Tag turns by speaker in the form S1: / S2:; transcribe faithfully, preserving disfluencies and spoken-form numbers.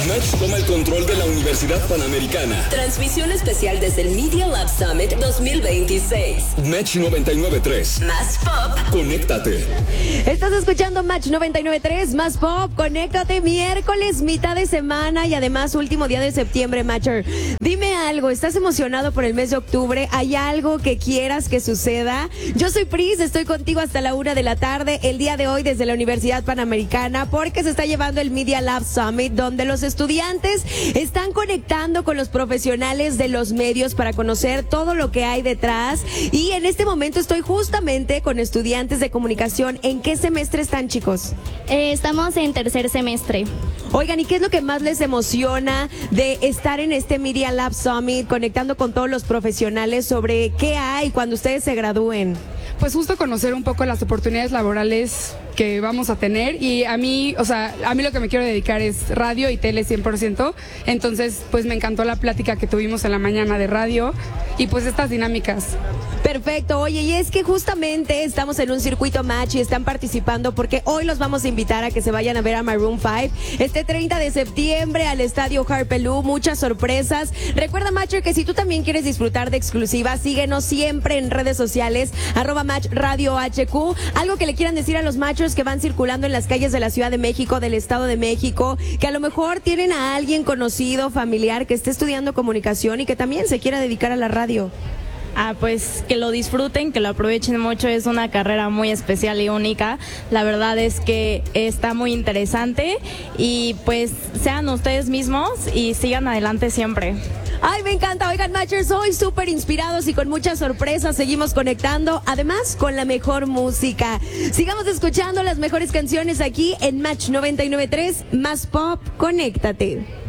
S1: Match toma el control de la Universidad Panamericana.
S2: Transmisión especial desde el Media Lab Summit dos mil veintiséis.
S1: Match noventa y nueve punto tres.
S2: Más pop.
S1: Conéctate.
S3: Estás escuchando Match noventa y nueve punto tres, Más pop. Conéctate, miércoles, mitad de semana y además último día de septiembre, Matcher. Dime algo, ¿estás emocionado por el mes de octubre? ¿Hay algo que quieras que suceda? Yo soy Pris, estoy contigo hasta la una de la tarde, el día de hoy desde la Universidad Panamericana, porque se está llevando el Media Lab Summit, donde los estudiantes están conectando con los profesionales de los medios para conocer todo lo que hay detrás. Y en este momento estoy justamente con estudiantes de comunicación. ¿En qué semestre están, chicos?
S4: Eh, estamos en tercer semestre.
S3: Oigan, ¿y qué es lo que más les emociona de estar en este Media Lab Summit, conectando con todos los profesionales sobre qué hay cuando ustedes se gradúen?
S5: Pues justo conocer un poco las oportunidades laborales que vamos a tener, y a mí, o sea, a mí lo que me quiero dedicar es radio y tele cien por ciento, entonces pues me encantó la plática que tuvimos en la mañana de radio y pues estas dinámicas.
S3: Perfecto, oye, y es que justamente estamos en un circuito Match y están participando porque hoy los vamos a invitar a que se vayan a ver a Maroon cinco este treinta de septiembre al Estadio Harpelú, muchas sorpresas. Recuerda, Matcher, que si tú también quieres disfrutar de exclusivas, síguenos siempre en redes sociales, arroba Match Radio H Q. Algo que le quieran decir a los Matchers que van circulando en las calles de la Ciudad de México, del Estado de México, que a lo mejor tienen a alguien conocido, familiar, que esté estudiando comunicación y que también se quiera dedicar a la radio.
S6: Ah, pues que lo disfruten, que lo aprovechen mucho, es una carrera muy especial y única, la verdad es que está muy interesante y pues sean ustedes mismos y sigan adelante siempre.
S3: Ay, me encanta. Oigan, Matchers, hoy súper inspirados y con muchas sorpresas. Seguimos conectando, además, con la mejor música. Sigamos escuchando las mejores canciones aquí en Match noventa y nueve punto tres, Más pop, conéctate.